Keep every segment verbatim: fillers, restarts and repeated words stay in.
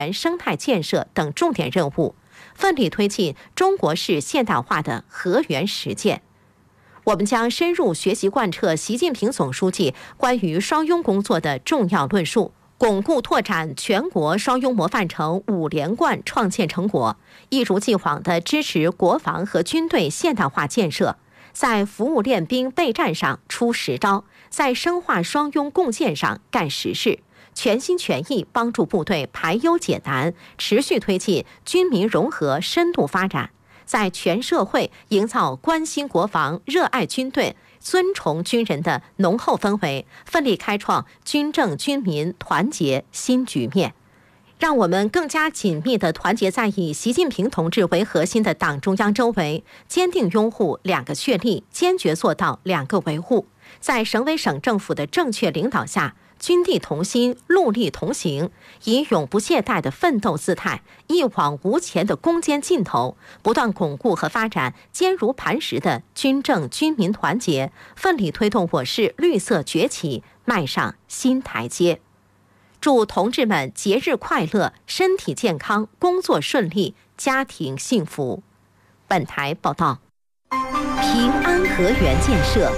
生态建设等重点任务，奋力推进中国式现代化的河源实践。我们将深入学习贯彻习近平总书记关于双拥工作的重要论述，巩固拓展全国双拥模范城五连冠创建成果，一如既往地支持国防和军队现代化建设，在服务练兵备战上出实招，在深化双拥共建上干实事，全心全意帮助部队排忧解难，持续推进军民融合深度发展，在全社会营造关心国防、热爱军队、尊崇军人的浓厚氛围，奋力开创军政军民团结新局面。让我们更加紧密地团结在以习近平同志为核心的党中央周围，坚定拥护两个确立，坚决做到两个维护。在省委省政府的正确领导下，军地同心，戮力同行，以永不懈怠的奋斗姿态，一往无前的攻坚劲头，不断巩固和发展坚如磐石的军政军民团结，奋力推动我市绿色崛起迈上新台阶。祝同志们节日快乐，身体健康，工作顺利，家庭幸福。本台报道。平安河源建设。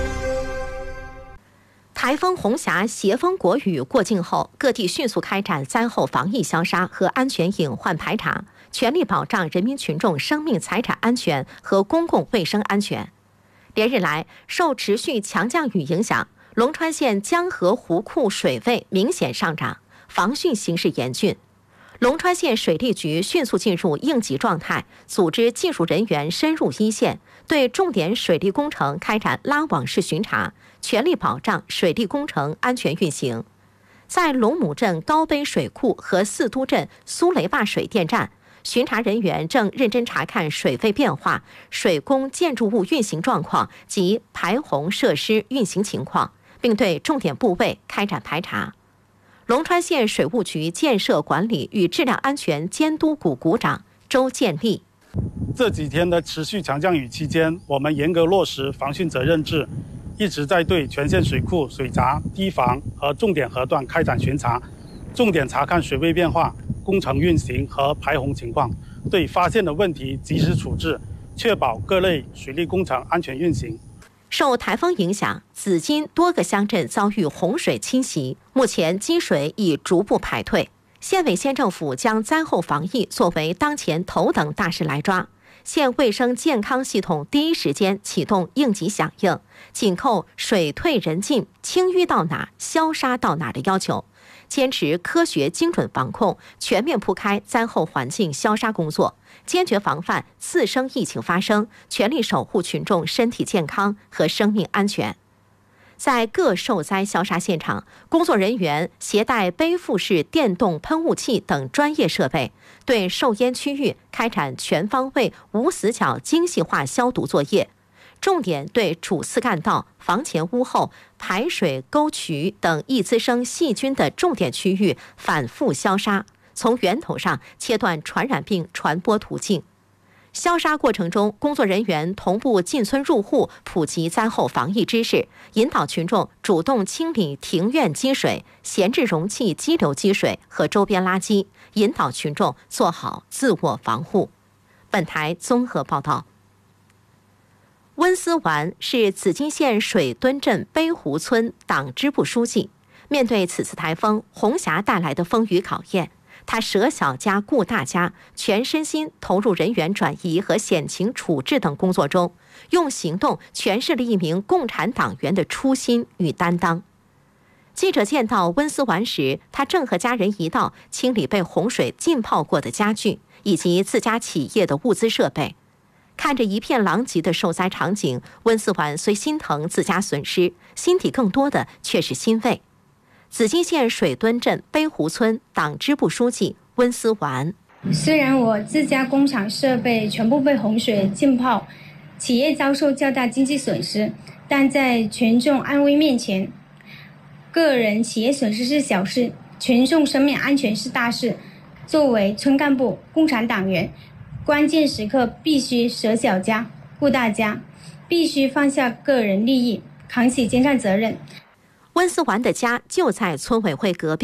台风红霞携风国雨过境后，各地迅速开展灾后防疫消杀和安全隐患排查，全力保障人民群众生命财产安全和公共卫生安全。连日来，受持续强降雨影响，龙川县江河湖库水位明显上涨，防汛形势严峻。龙川县水利局迅速进入应急状态，组织技术人员深入一线，对重点水利工程开展拉网式巡查，全力保障水利工程安全运行。在龙母镇高碑水库和四都镇苏雷坝水电站，巡查人员正认真查看水位变化、水工建筑物运行状况及排洪设施运行情况，并对重点部位开展排查。龙川县水务局建设管理与质量安全监督股股长周建立： 这几天的持续强降雨期间，我们严格落实防汛责任制，一直在对全县水库、水闸、堤防和重点河段开展巡查，重点查看水位变化、工程运行和排洪情况，对发现的问题及时处置，确保各类水利工程安全运行。 受台风影响，紫金多个乡镇遭遇洪水侵袭，目前积水已逐步排退。县委县政府将灾后防疫作为当前头等大事来抓，县卫生健康系统第一时间启动应急响应，紧扣水退人进、清淤到哪、消杀到哪的要求，坚持科学精准防控，全面铺开灾后环境消杀工作，坚决防范次生疫情发生，全力守护群众身体健康和生命安全。在各受灾消杀现场，工作人员携带背负式电动喷雾器等专业设备，对受淹区域开展全方位无死角精细化消毒作业，重点对主次干道、房前屋后、排水沟渠等易滋生细菌的重点区域反复消杀，从源头上切断传染病传播途径。消杀过程中，工作人员同步进村入户，普及灾后防疫知识，引导群众主动清理庭院积水、闲置容器激流积水和周边垃圾，引导群众做好自我防护。本台综合报道。温思完是紫金县水墩镇碑湖村党支部书记，面对此次台风红霞带来的风雨考验，他舍小家顾大家，全身心投入人员转移和险情处置等工作中，用行动诠释了一名共产党员的初心与担当。记者见到温思完时，他正和家人一道清理被洪水浸泡过的家具以及自家企业的物资设备。看着一片狼藉的受灾场景，温思完虽心疼自家损失，心底更多的却是欣慰。紫金县水墩镇碑湖村党支部书记温思完： 虽然我自家工厂设备全部被洪水浸泡，企业遭受较大经济损失，但在群众安危面前，个人企业损失是小事，群众生命安全是大事。作为村干部、共产党员，关键时刻必须舍小家顾大家，必须放下个人利益，扛起肩上责任。 温思完的家就在村委会隔壁，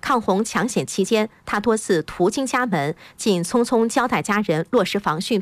抗洪抢险期间，他多次途经家门，仅匆匆交代家人落实防汛